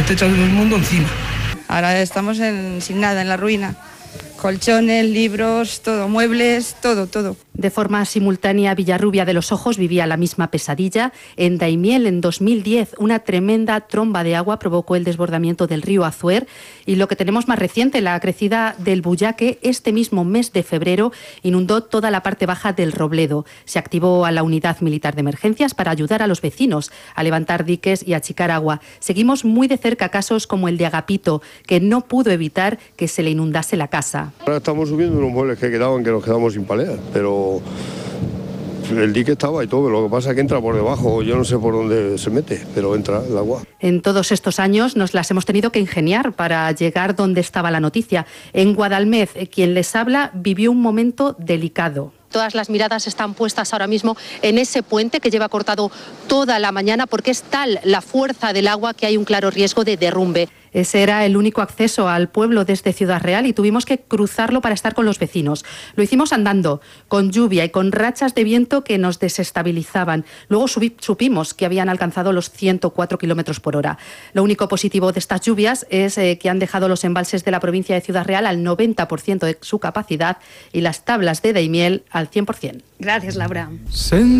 te echa todo el mundo encima. Ahora estamos sin nada, en la ruina. Colchones, libros, todo, muebles, todo. De forma simultánea, Villarrubia de los Ojos vivía la misma pesadilla. En Daimiel, en 2010, una tremenda tromba de agua provocó el desbordamiento del río Azuer. Y lo que tenemos más reciente, la crecida del Buyaque, este mismo mes de febrero, inundó toda la parte baja del Robledo. Se activó a la unidad militar de emergencias para ayudar a los vecinos a levantar diques y achicar agua. Seguimos muy de cerca casos como el de Agapito, que no pudo evitar que se le inundase la casa. Ahora estamos subiendo unos muebles que nos quedamos sin palear, pero el dique estaba y todo, lo que pasa es que entra por debajo, yo no sé por dónde se mete, pero entra el agua. En todos estos años nos las hemos tenido que ingeniar para llegar donde estaba la noticia. En Guadalmez, quien les habla vivió un momento delicado. Todas las miradas están puestas ahora mismo en ese puente que lleva cortado toda la mañana porque es tal la fuerza del agua que hay un claro riesgo de derrumbe. Ese era el único acceso al pueblo desde Ciudad Real y tuvimos que cruzarlo para estar con los vecinos. Lo hicimos andando, con lluvia y con rachas de viento que nos desestabilizaban. Luego supimos que habían alcanzado los 104 kilómetros por hora. Lo único positivo de estas lluvias es que han dejado los embalses de la provincia de Ciudad Real al 90% de su capacidad y las tablas de Daimiel al 100%. Gracias, Laura.